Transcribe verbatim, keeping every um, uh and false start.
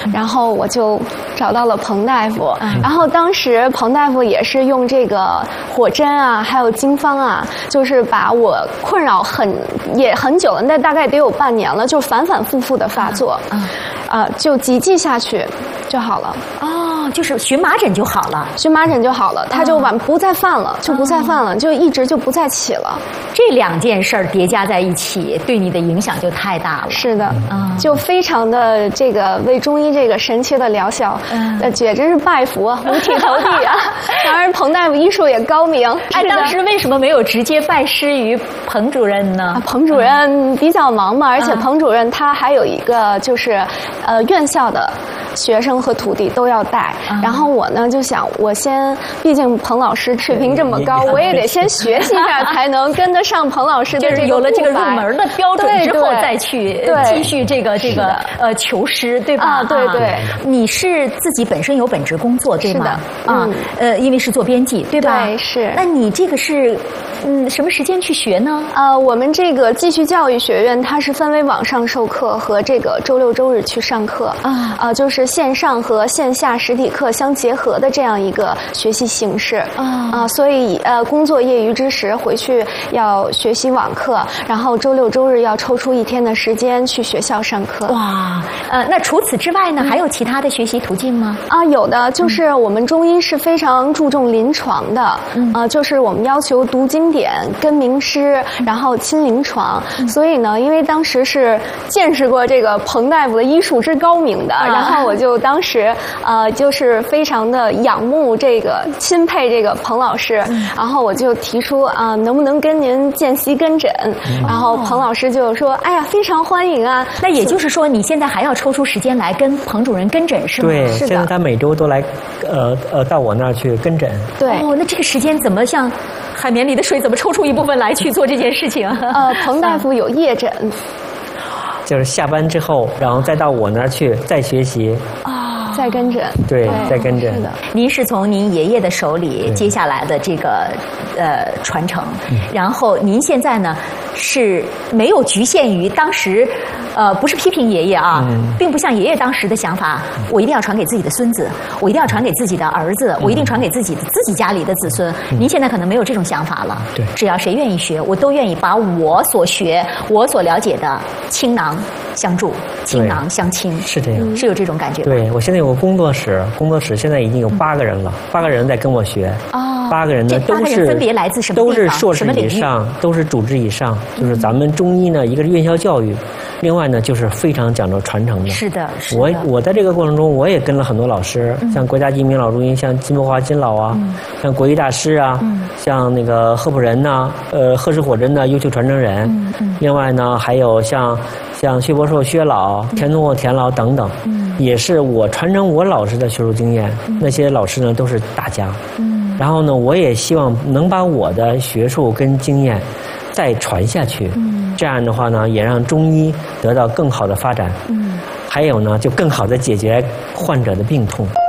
然后我就找到了彭大夫，然后当时彭大夫也是用这个火针啊，还有经方啊，就是把我困扰很也很久了，那大概得有半年了，就反反复复的发作，呃，就几剂下去就好了。 哦，就是荨麻疹就好了， 荨麻疹就好了，它就完不再犯了，就不再犯了，就一直就不再起了。 这两件事儿叠加在一起，对你的影响就太大了。 是的，就非常的这个为中医这个神奇的疗效，呃，简直是拜服啊，五体投地啊！当然，彭大夫医术也高明。 哎，当时为什么没有直接拜师于彭主任呢？ 啊、彭主任比较忙嘛，而且彭主任他还有一个就是，呃，院校的学生和徒弟都要带。然后我呢就想，我先，毕竟彭老师水平这么高，我也得先学习一下，才能跟得上彭老师的这个。 有了这个入门的标准之后，再去继续这个这个呃求师，对吧？ 啊，对对。 你是自己本身有本职工作，对吗？ 是的。 啊，呃，因为是做编辑，对吧？ 对，是。 那你这个是嗯什么时间去学呢？ 呃，我们这个继续教育学院，它是分为网上授课和这个周六周日去上课啊，呃，就是线上和线下实体课相结合的这样一个学习形式啊啊，所以呃，工作业余之时回去要学习网课，然后周六周日要抽出一天的时间去学校上课。 哇，呃，那除此之外呢，还有其他的学习途径吗？ 啊，有的，就是我们中医是非常注重临床的，嗯、呃，就是我们要求读经典、跟名师，然后亲临床。嗯、所以呢，因为当时是见识过这个彭大夫的医术之高明的，啊、然后我就当时呃就是非常的仰慕这个、钦佩这个彭老师，嗯、然后我就提出啊、呃，能不能跟您见习跟诊？嗯、然后彭老师就说：“哎呀，非常欢迎啊！” 那也就是说，你现在还要抽出时间来跟彭主任跟诊是吗？ 对， 是的。 现在他每周都来，呃呃，到我那儿去跟诊。 对。 哦，那这个时间怎么像海绵里的水，怎么抽出一部分来去做这件事情？ 呃，彭大夫有夜诊。 就是下班之后，然后再到我那儿去再学习啊，再跟诊， 对，再跟诊。 是的， 您是从您爷爷的手里接下来的这个呃传承，然后您现在呢是没有局限于当时，呃，不是批评爷爷啊，嗯、并不像爷爷当时的想法，我一定要传给自己的孙子，我一定要传给自己的儿子，嗯、我一定传给自己的自己家里的子孙。嗯、您现在可能没有这种想法了， 对， 只要谁愿意学，我都愿意把我所学、我所了解的倾囊相助，倾囊相倾， 是这样， 是有这种感觉吧？ 对，我现在有个工作室，工作室现在已经有八个人了，八个人在跟我学。哦，八个人呢都是分别来自什么地方？ 都是硕士以上，都是主治以上。就是咱们中医呢，一个是院校教育，另外呢就是非常讲究传承的。 是的，是的。 我我在这个过程中，我也跟了很多老师，嗯、像国家级名老中医，像金伯华金老啊，嗯、像国医大师啊，嗯、像那个贺普仁呐，呃，贺氏火针的优秀传承人。嗯嗯、另外呢，还有像像薛伯寿薛老、田宗沃田老等等，嗯、也是我传承我老师的学术经验。嗯、那些老师呢都是大家。嗯、然后呢，我也希望能把我的学术跟经验再传下去。嗯、这样的话呢，也让中医得到更好的发展。嗯、还有呢，就更好的解决患者的病痛。